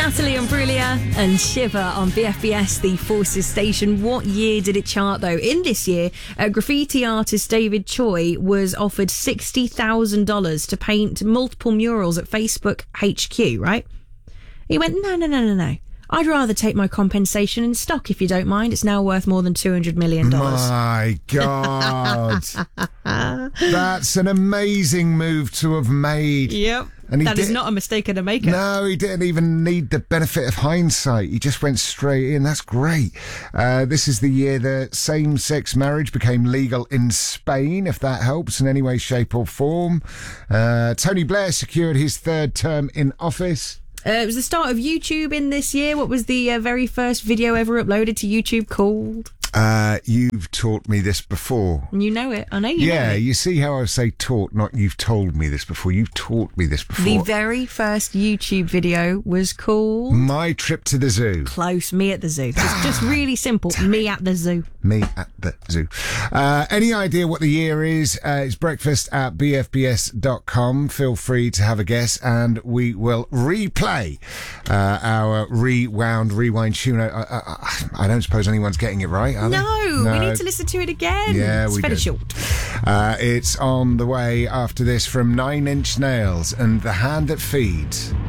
Natalie Imbruglia and Shiver on BFBS, the Forces station. What year did it chart, though? In this year, graffiti artist David Choi was offered $60,000 to paint multiple murals at Facebook HQ, right? He went, no. I'd rather take my compensation in stock, if you don't mind. It's now worth more than $200 million. My God. That's an amazing move to have made. Yep. And that is not a mistake of the maker. No, he didn't even need the benefit of hindsight. He just went straight in. That's great. This is the year that same-sex marriage became legal in Spain, if that helps in any way, shape or form. Tony Blair secured his third term in office. It was the start of YouTube in this year. What was the very first video ever uploaded to YouTube called? You've taught me this before. You know it. I know you know it. You see how I say taught, not you've told me this before. You've taught me this before. The very first YouTube video was called... My Trip to the Zoo. Close. Me at the Zoo. It's just really simple. Me at the Zoo. Me at the Zoo. Any idea what the year is? It's breakfast at bfbs.com. Feel free to have a guess and we will replay our rewind tune. I don't suppose anyone's getting it right. No, we need to listen to it again. Yeah, it's fairly short. It's on the way after this from Nine Inch Nails and The Hand That Feeds.